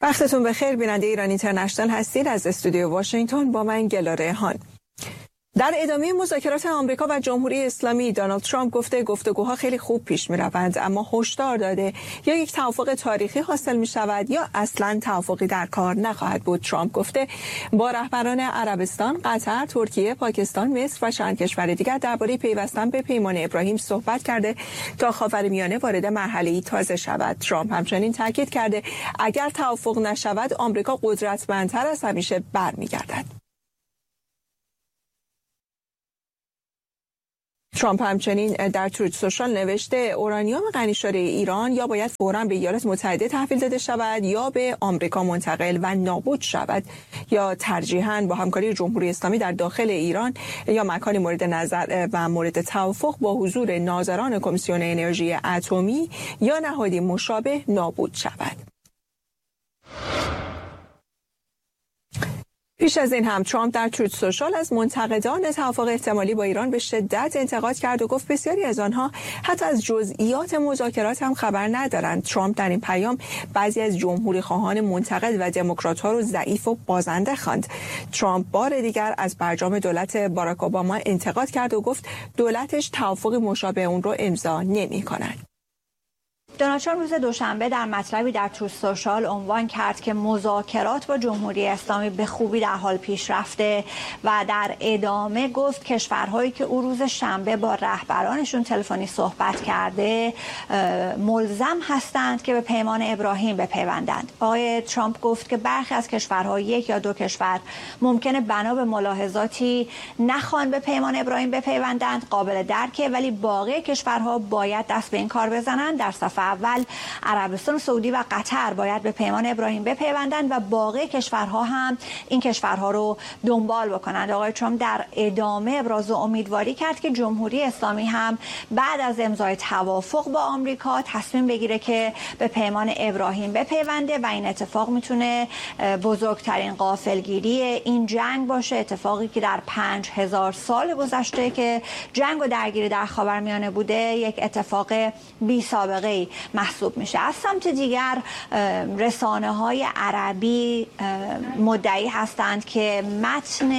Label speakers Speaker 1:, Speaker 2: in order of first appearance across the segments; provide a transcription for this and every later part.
Speaker 1: وقتتون بخیر. بیننده ایران اینترنشنال هستید. از استودیو واشنگتن با من گلاره هان. در ادامه مذاکرات آمریکا و جمهوری اسلامی، دونالد ترامپ گفته گفتگوها خیلی خوب پیش می‌روند، اما هشدار داده یا یک توافق تاریخی حاصل می‌شود یا اصلاً توافقی در کار نخواهد بود. ترامپ گفته با رهبران عربستان، قطر، ترکیه، پاکستان، مصر و چند کشور دیگر درباره پیوستن به پیمان ابراهیم صحبت کرده تا خاورمیانه وارد مرحله‌ای تازه شود. ترامپ همچنین تاکید کرده اگر توافق نشود، آمریکا قدرتمندتر از همیشه برمیگردد. ترامپ همچنین در تروت سوشال نوشته اورانیوم غنی‌شده ایران یا باید فوراً به ایالات متحده تحویل داده شود یا به آمریکا منتقل و نابود شود، یا ترجیحاً با همکاری جمهوری اسلامی در داخل ایران یا مکانی مورد نظر و مورد توافق با حضور ناظران کمیسیون انرژی اتمی یا نهادی مشابه نابود شود. پیش از این هم ترامپ در تروت سوشال از منتقدان توافق احتمالی با ایران به شدت انتقاد کرد و گفت بسیاری از آنها حتی از جزئیات مذاکرات هم خبر ندارند. ترامپ در این پیام بعضی از جمهوری خواهان منتقد و دموکرات‌ها رو ضعیف و بازنده خواند. ترامپ بار دیگر از برجام دولت باراک اوباما انتقاد کرد و گفت دولتش توافق مشابه اون رو امضا نمی‌کند.
Speaker 2: دونالد ترامپ روز دوشنبه در مطلبی در تروت سوشال عنوان کرد که مذاکرات با جمهوری اسلامی به خوبی در حال پیش رفته و در ادامه گفت کشورهایی که او روز شنبه با رهبرانشون تلفنی صحبت کرده ملزم هستند که به پیمان ابراهیم بپیوندند. آقای ترامپ گفت که برخی از کشورها، یک یا دو کشور، ممکنه بنا به ملاحظاتی نخوان به پیمان ابراهیم بپیوندند، قابل درکه، ولی باقی کشورها باید دست به این کار بزنند. در صف اول عربستان سعودی و قطر باید به پیمان ابراهیم بپیوندند و باقی کشورها هم این کشورها رو دنبال بکنند. آقای ترامپ در ادامه ابراز امیدواری کرد که جمهوری اسلامی هم بعد از امضای توافق با آمریکا تصمیم بگیره که به پیمان ابراهیم بپیونده و این اتفاق میتونه بزرگترین غافلگیری این جنگ باشه، اتفاقی که در 5000 سال گذشته که جنگ و درگیری در خاورمیانه بوده یک اتفاق بی سابقه محسوب میشه. از سمت دیگر رسانه‌های عربی مدعی هستند که متن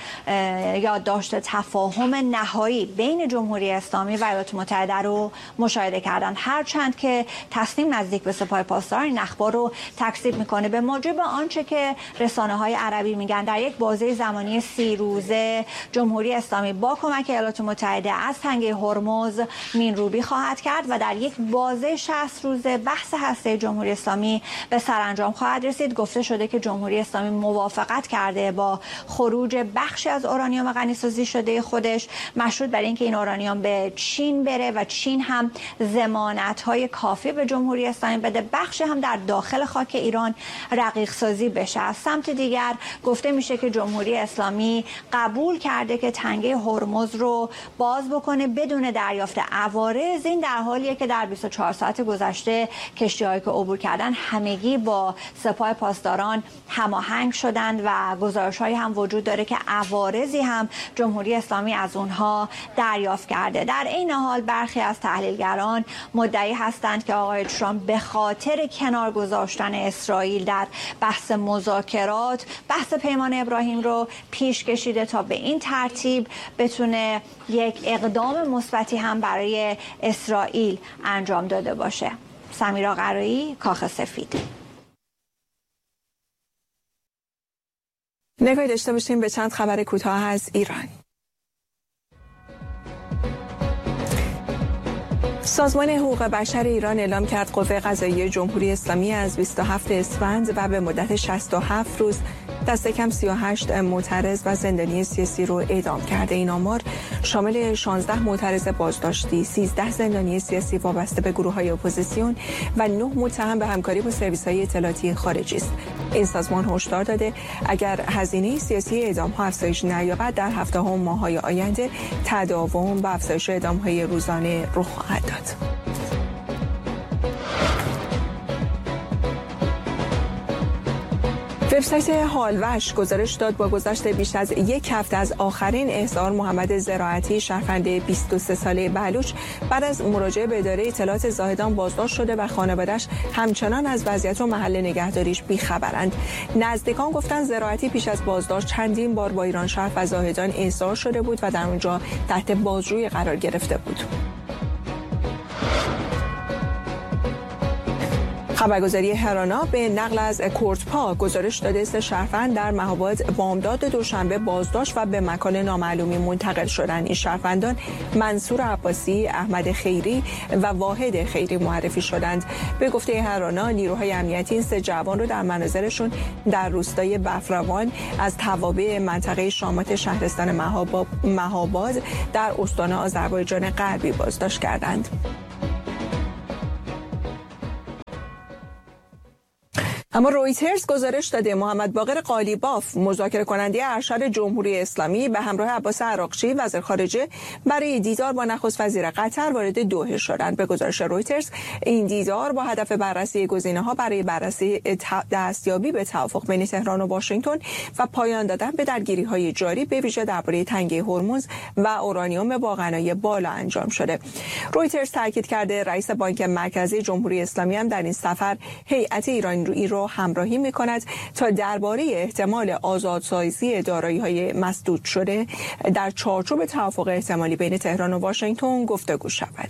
Speaker 2: یادداشت تفاهم نهایی بین جمهوری اسلامی و ایالات متحده رو مشاهده کردند، هرچند که تصمیم نزدیک به سپاه پاسداران این اخبار رو تکذیب میکنه. به موجب آنچه که رسانه‌های عربی میگن در یک بازه زمانی 30 روزه جمهوری اسلامی با کمک ایالات متحده از تنگه هرمز مینروبی خواهد کرد و در یک بازه 60 روزه بحث هسته جمهوری اسلامی به سرانجام خواهد رسید. گفته شده که جمهوری اسلامی موافقت کرده با خروج بخشی از اورانیوم غنی‌سازی شده خودش، مشروط بر اینکه این اورانیوم به چین بره و چین هم ضمانت‌های کافی به جمهوری اسلامی بده، بخشی هم در داخل خاک ایران رقیق سازی بشه. از سمت دیگر گفته میشه که جمهوری اسلامی قبول کرده که تنگه هرمز رو باز بکنه بدون دریافت عوارض. این در حالیه که در 24 ساعت گذشته کشتی‌هایی که عبور کردن همگی با سپاه پاسداران هماهنگ شدند و گزارش‌هایی هم وجود داره که عوارضی هم جمهوری اسلامی از اونها دریافت کرده. در این حال برخی از تحلیلگران مدعی هستند که آقای ترامپ به خاطر کنار گذاشتن اسرائیل در بحث مذاکرات بحث پیمان ابراهیم رو پیش کشیده تا به این ترتیب بتونه یک اقدام مثبتی هم برای اسرائیل انجام داده باشه. سمیرا قرایی، کاخ سفید.
Speaker 1: نگاهی داشته باشیم به چند خبر کوتاه از ایران. سازمان حقوق بشر ایران اعلام کرد قوه قضاییه جمهوری اسلامی از 27 اسفند و به مدت 67 روز دست کم 38 معترض و زندانی سیاسی رو اعدام کرده. این آمار شامل 16 معترض بازداشتی، 13 زندانی سیاسی وابسته به گروه‌های اپوزیسیون و 9 متهم به همکاری با سرویس‌های اطلاعاتی خارجی است. این سازمان هشدار داده اگر هزینه سیاسی اعدام‌ها افزایش نیابد در هفته‌ها و ماه‌های آینده تداوم و افزایش اعدام‌های روزانه رخ خواهد داد. وبسایت حالوش گزارش داد با گذشت بیش از یک هفته از آخرین احضار محمد زراعتی شهروند 23 ساله بلوچ بعد از مراجعه به اداره اطلاعات زاهدان بازداشت شده و خانواده‌اش همچنان از وضعیت و محل نگهداریش بی‌خبرند. نزدیکان گفتند زراعتی پیش از بازداشت چندین بار با ایرانشهر و زاهدان احضار شده بود و در اونجا تحت بازجویی قرار گرفته بود. خبرگزاری هرانا به نقل از کورتپا گزارش داده است شهروند در مهاباد بامداد دوشنبه بازداشت و به مکان نامعلومی منتقل شدند. این شهروندان منصور عباسی، احمد خیری و واحد خیری معرفی شدند. به گفته هرانا نیروهای امنیتی این سه جوان رو در منازلشون در روستای بفروان از توابع منطقه شامات شهرستان مهاباد در استان آذربایجان غربی بازداشت کردند. اما رویترز گزارش داده محمد باقر قالیباف مذاکره کننده ارشد جمهوری اسلامی به همراه عباس عراقچی وزیر خارجه برای دیدار با نخست وزیر قطر وارد دوحه شدند. به گزارش رویترز این دیدار با هدف بررسی گزینه‌ها برای بررسی دستیابی به توافق بین تهران و واشنگتن و پایان دادن به درگیری‌های جاری به ویژه درباره تنگه هرمز و اورانیوم با غنای بالا انجام شده. رویترز تاکید کرده رئیس بانک مرکزی جمهوری اسلامی هم در این سفر هیئت ایرانی رو همراهی می‌کند تا درباره احتمال آزادسازی دارایی‌های مسدود شده در چارچوب توافق احتمالی بین تهران و واشنگتن گفتگو شود.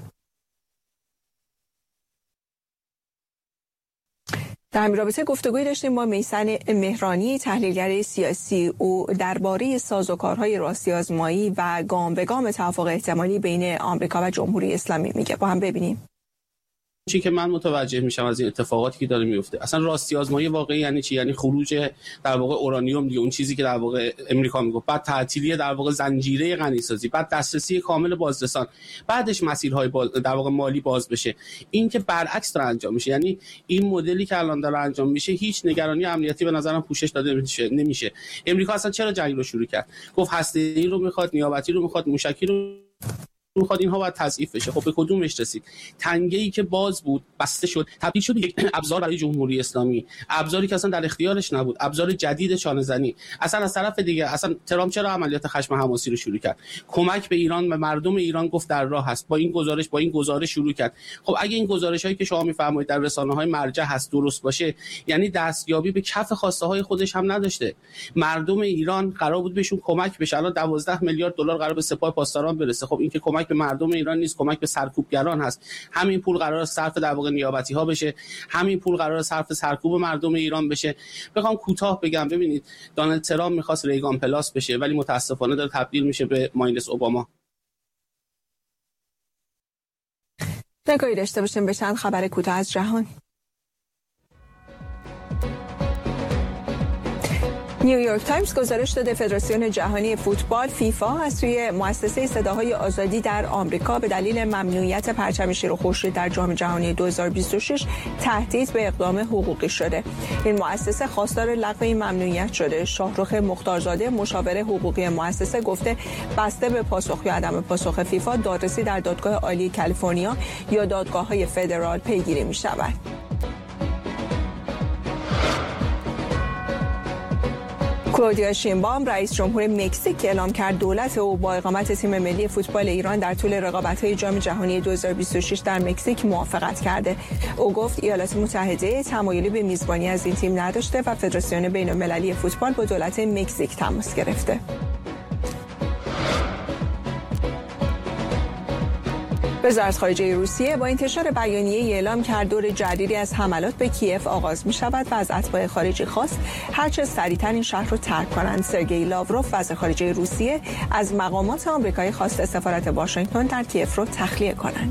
Speaker 1: در همین رابطه گفتگویی داشتیم با میثم مهرانی تحلیلگر سیاسی. او درباره سازوکارهای راستی آزمایی و گام به گام توافق احتمالی بین آمریکا و جمهوری اسلامی میگه. با هم ببینیم.
Speaker 3: چی که من متوجه میشم از این اتفاقاتی که داره میفته، اصلا راستی آزمایی واقعی یعنی چی؟ یعنی خروج در واقع اورانیوم دیگه، اون چیزی که در واقع امریکا میگفت، بعد تعطیلی در واقع زنجیره غنیسازی، بعد دسترسی کامل بازرسان، بعدش مسیرهای در واقع مالی باز بشه. این که برعکس داره انجام میشه، یعنی این مدلی که الان داره انجام میشه هیچ نگرانی امنیتی به نظرم پوشش داده نمیشه. امریکا اصلا چرا جنگ رو شروع کرد؟ گفت هسته‌ای رو میخواد، نیابتی رو میخواد، موشکی رو میخواد، اینها باید تضعیف بشه. خب به کدومش رسید؟ تنگه‌ای که باز بود بسته شد، تبدیل شد یک ابزار برای جمهوری اسلامی، ابزاری که اصلا در اختیارش نبود، ابزار جدید چانه‌زنی. اصلا از طرف دیگه اصلا ترامپ چرا عملیات خشم حماسی رو شروع کرد؟ کمک به ایران و مردم ایران گفت در راه هست. با این گزارش شروع کرد. خب اگه این گزارش‌هایی که شما می‌فرمایید در رسانه‌های مرجع هست درست باشه، یعنی دستیابی به کف خواسته‌های خودش هم نداشته. مردم ایران قرار بود بهشون کمک بشه. الان 12 میلیارد دلار قرار به سپاه پاسداران برسه. خب این که کمک به مردم ایران نیست، کمک به سرکوبگران هست. همین پول قرار صرف در واقع نیابتی ها بشه، همین پول قرار صرف سرکوب مردم ایران بشه. بخوام کوتاه بگم، ببینید دونالد ترامپ می‌خواست ریگان پلاس بشه ولی متاسفانه داره تبدیل میشه به ماینس اوباما.
Speaker 1: نگاهی داشته باشیم به چند خبر کوتاه از جهان. نیویورک تایمز گزارش داده فدراسیون جهانی فوتبال فیفا از سوی مؤسسه صداهای آزادی در آمریکا به دلیل ممنوعیت پرچم شیر و خورشید در جام جهانی 2026 تهدید به اقدام حقوقی شده. این مؤسسه خواستار لغو این ممنوعیت شده. شاهرخ مختارزاده مشاور حقوقی مؤسسه گفته بسته به پاسخ یا عدم پاسخ فیفا دادرسی در دادگاه عالی کالیفرنیا یا دادگاه‌های فدرال پیگیری می‌شود. کلودیا شینبام رئیس جمهور مکزیک اعلام کرد دولت او با اقامت تیم ملی فوتبال ایران در طول رقابت‌های جام جهانی 2026 در مکزیک موافقت کرده. او گفت ایالات متحده تمایلی به میزبانی از این تیم نداشته و فدراسیون بین‌المللی فوتبال با دولت مکزیک تماس گرفته. وزارت خارجه روسیه با انتشار بیانیه‌ای اعلام کرد دور جدیدی از حملات به کیف آغاز می‌شود و از اتباع خارجی خواست هرچه سریعتر این شهر را ترک کنند. سرگئی لاوروف وزیر خارجه روسیه از مقامات آمریکایی خواست سفارت واشنگتن در کیف را تخلیه کنند.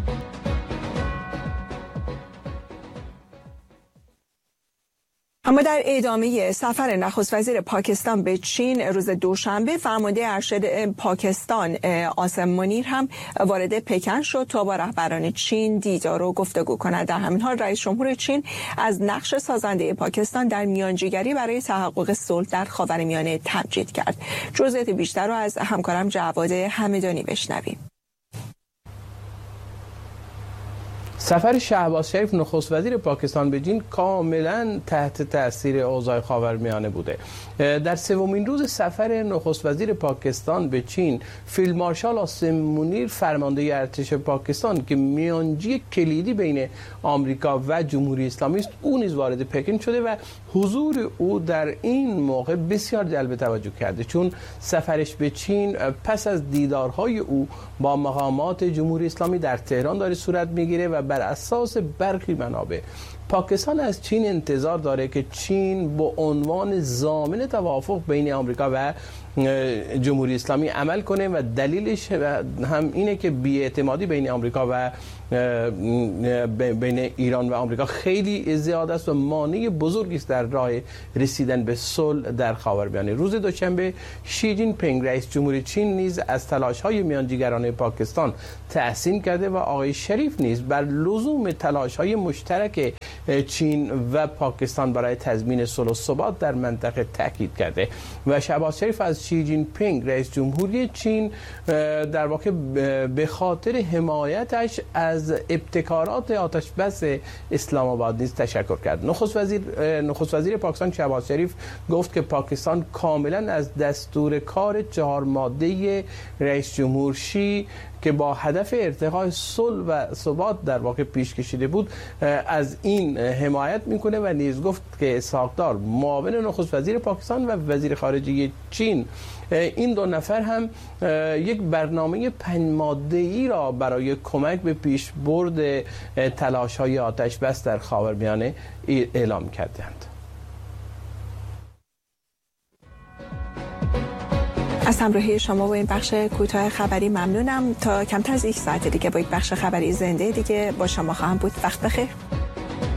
Speaker 1: اما در ادامه سفر نخست وزیر پاکستان به چین روز دوشنبه فرمانده ارشد پاکستان عاصم منیر هم وارد پکن شد تا با رهبران چین دیدار و گفتگو کند. در همین حال رئیس جمهور چین از نقش سازنده پاکستان در میانجیگری برای تحقق صلح در خاورمیانه تمجید کرد. جزئیات بیشتر رو از همکارم جواد همدانی بشنویم.
Speaker 4: سفر شهباز شریف نخست وزیر پاکستان به چین کاملا تحت تاثیر اوضاع خاورمیانه بوده. در سومین روز سفر نخست وزیر پاکستان به چین، فیلد مارشال آصم منیر فرمانده ارتش پاکستان که میانجی کلیدی بین آمریکا و جمهوری اسلامی است، او نیز وارد پکن شده و حضور او در این موقع بسیار جلب توجه کرده، چون سفرش به چین پس از دیدارهای او با مقامات جمهوری اسلامی در تهران داره صورت میگیره و بر اساس برخی منابع پاکستان از چین انتظار داره که چین به عنوان ضامن توافق بین آمریکا و جمهوری اسلامی عمل کنه و دلیلش هم اینه که بی‌اعتمادی بین آمریکا و بین ایران و آمریکا خیلی زیاد است و مانع بزرگی است در راه رسیدن به صلح در خاورمیانه. روز دوشنبه شی جین پینگ رئیس جمهوری چین نیز از تلاش‌های میانجیگرانه پاکستان تحسین کرده و آقای شریف نیز بر لزوم تلاش‌های مشترک چین و پاکستان برای تضمین صلح و ثبات در منطقه تاکید کرده و شهباز شریف از شی جین پینگ رئیس جمهوری چین در واقع به خاطر حمایتش از ابتکارات آتش بس اسلام آباد نیز تشکر کرد. نخست وزیر پاکستان شهباز شریف گفت که پاکستان کاملا از دستور کار 4 ماده رئیس جمهور شی که با هدف ارتقاء صلح و ثبات در واقع پیش کشیده بود از این حمایت میکنه و نیز گفت که اسحاق دار معاون نخست وزیر پاکستان و وزیر خارجه چین این دو نفر هم یک برنامه 5 ماده‌ای را برای کمک به پیشبرد تلاش‌های آتش بس در خاورمیانه اعلام کردند.
Speaker 1: از همراهی شما با این بخش کوتاه خبری ممنونم. تا کمتر از 1 ساعت دیگه با یک بخش خبری زنده دیگه با شما خواهم بود. وقت بخیر.